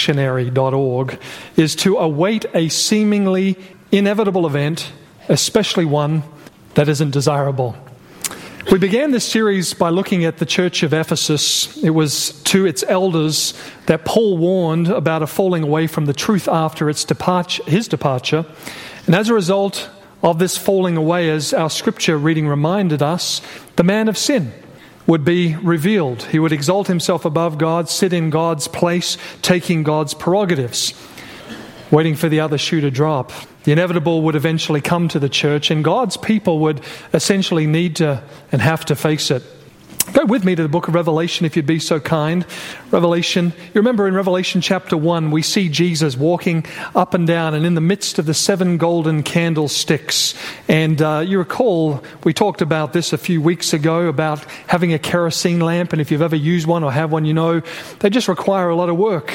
dictionary.org, is to await a seemingly inevitable event, especially one that isn't desirable. We began this series by looking at the church of Ephesus. It was to its elders that Paul warned about a falling away from the truth after his departure. And as a result of this falling away, as our scripture reading reminded us, the man of sin would be revealed. He would exalt himself above God, sit in God's place, taking God's prerogatives, waiting for the other shoe to drop. The inevitable would eventually come to the church, and God's people would essentially need to and have to face it. Go with me to the book of Revelation, if you'd be so kind. Revelation. You remember in Revelation chapter 1, we see Jesus walking up and down and in the midst of the 7 golden candlesticks. And you recall, we talked about this a few weeks ago, about having a kerosene lamp. And if you've ever used one or have one, you know they just require a lot of work.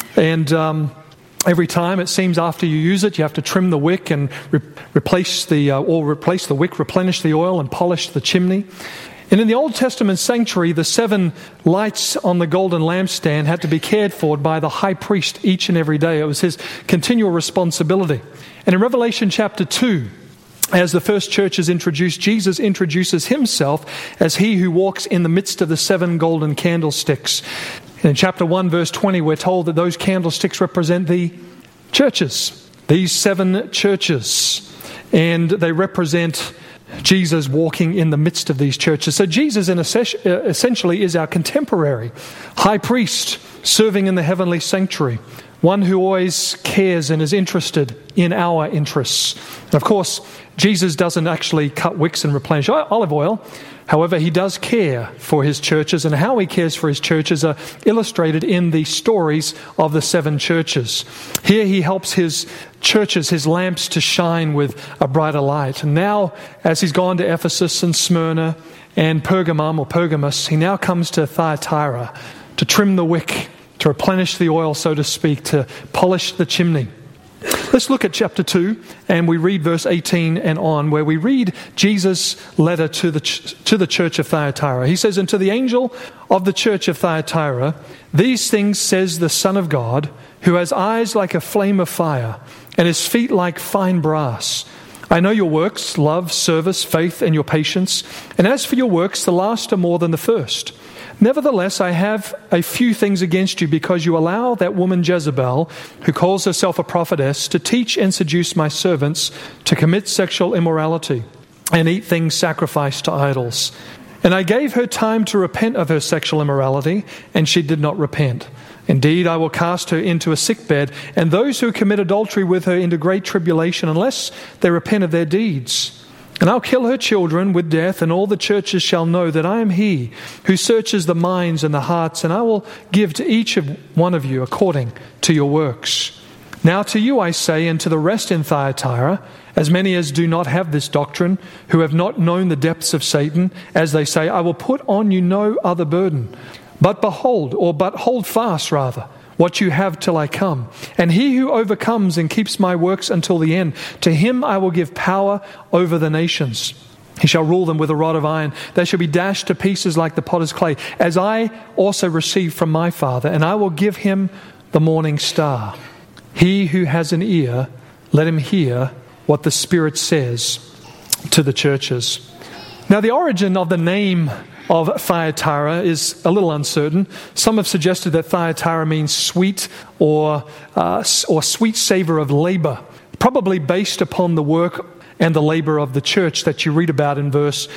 And every time, it seems, after you use it, you have to trim the wick and replace the wick, replenish the oil, and polish the chimney. And in the Old Testament sanctuary, the 7 lights on the golden lampstand had to be cared for by the high priest each and every day. It was his continual responsibility. And in Revelation chapter 2, as the first church is introduced, Jesus introduces himself as he who walks in the midst of the 7 golden candlesticks. And in chapter 1, verse 20, we're told that those candlesticks represent the churches, these 7 churches. And they represent Jesus walking in the midst of these churches. So Jesus essentially is our contemporary high priest serving in the heavenly sanctuary, one who always cares and is interested in our interests. And of course, Jesus doesn't actually cut wicks and replenish olive oil. However, he does care for his churches, and how he cares for his churches are illustrated in the stories of the 7 churches. Here he helps his churches, his lamps, to shine with a brighter light. And now, as he's gone to Ephesus and Smyrna and Pergamum or Pergamus, he now comes to Thyatira to trim the wick, to replenish the oil, so to speak, to polish the chimney. Let's look at chapter 2, and we read verse 18 and on, where we read Jesus' letter to the church of Thyatira. He says, "And to the angel of the church of Thyatira, these things says the Son of God, who has eyes like a flame of fire, and his feet like fine brass. I know your works, love, service, faith, and your patience. And as for your works, the last are more than the first. Nevertheless, I have a few things against you, because you allow that woman Jezebel, who calls herself a prophetess, to teach and seduce my servants to commit sexual immorality and eat things sacrificed to idols. And I gave her time to repent of her sexual immorality, and she did not repent. Indeed, I will cast her into a sickbed, and those who commit adultery with her into great tribulation, unless they repent of their deeds. And I'll kill her children with death, and all the churches shall know that I am he who searches the minds and the hearts, and I will give to each one of you according to your works. Now to you I say, and to the rest in Thyatira, as many as do not have this doctrine, who have not known the depths of Satan, as they say, I will put on you no other burden. But hold fast rather, what you have till I come. And he who overcomes and keeps my works until the end, to him I will give power over the nations. He shall rule them with a rod of iron. They shall be dashed to pieces like the potter's clay, as I also received from my Father, and I will give him the morning star. He who has an ear, let him hear what the Spirit says to the churches." Now, the origin of the name of Thyatira is a little uncertain. Some have suggested that Thyatira means sweet or sweet savor of labor, probably based upon the work and the labor of the church that you read about in verse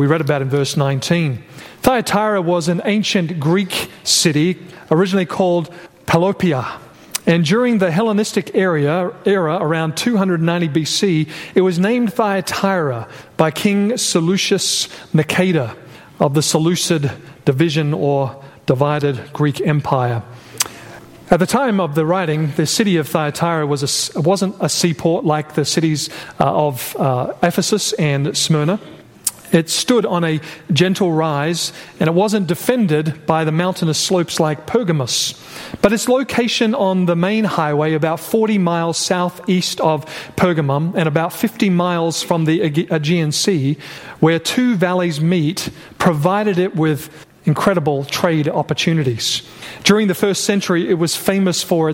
19. Thyatira was an ancient Greek city, originally called Pelopia. And during the Hellenistic era around 290 BC, it was named Thyatira by King Seleucus Nicator of the Seleucid division or divided Greek Empire. At the time of the writing, the city of Thyatira wasn't a seaport like the cities of Ephesus and Smyrna. It stood on a gentle rise, and it wasn't defended by the mountainous slopes like Pergamus. But its location on the main highway, about 40 miles southeast of Pergamum and about 50 miles from the Aegean Sea, where 2 valleys meet, provided it with incredible trade opportunities. During the first century, it was famous for